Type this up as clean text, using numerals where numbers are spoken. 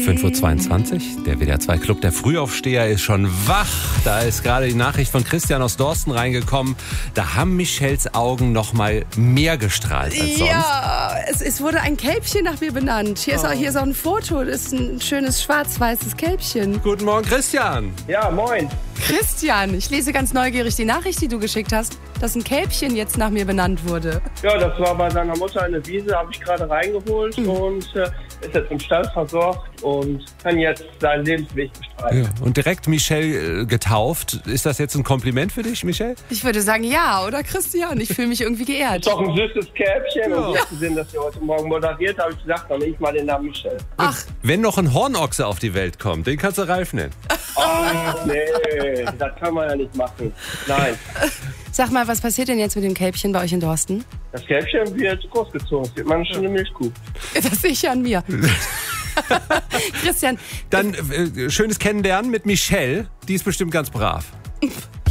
5.22 Uhr, der WDR 2 Club der Frühaufsteher ist schon wach. Da ist gerade die Nachricht von Christian aus Dorsten reingekommen. Da haben Michelles Augen noch mal mehr gestrahlt als sonst. Ja, es wurde ein Kälbchen nach mir benannt. Hier ist auch ein Foto, das ist ein schönes schwarz-weißes Kälbchen. Guten Morgen, Christian. Ja, moin. Christian, ich lese ganz neugierig die Nachricht, die du geschickt hast, dass ein Kälbchen jetzt nach mir benannt wurde. Ja, das war bei seiner Mutter eine Wiese, habe ich gerade reingeholt und ist jetzt im Stall versorgt und kann jetzt seinen Lebensweg bestreiten. Ja, und direkt Michelle getauft. Ist das jetzt ein Kompliment für dich, Michelle? Ich würde sagen, ja, oder Christian? Ich fühle mich irgendwie geehrt. Ist doch ein süßes Kälbchen und so zu sehen, dass ihr heute Morgen moderiert, habe ich gesagt, dann nehme ich mal den Namen Michelle. Ach, Wenn noch ein Hornochse auf die Welt kommt, den kannst du Ralf nennen. Ach, nee, das kann man ja nicht machen. Nein. sag mal, was passiert denn jetzt mit dem Kälbchen bei euch in Dorsten? Das Kälbchen wird großgezogen. Es wird mal eine schöne Milchkuh. Das sehe ich ja an mir. Christian. Dann schönes Kennenlernen mit Michelle. Die ist bestimmt ganz brav.